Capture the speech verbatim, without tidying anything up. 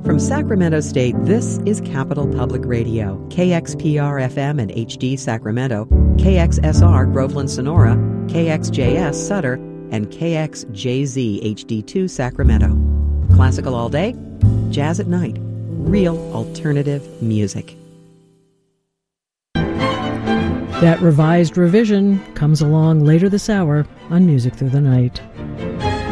From Sacramento State, this is Capital Public Radio, K X P R F M and H D Sacramento, K X S R Groveland Sonora, K X J S Sutter, and K X J Z H D two Sacramento. Classical all day, jazz at night, real alternative music. That revised revision comes along later this hour on Music Through the Night.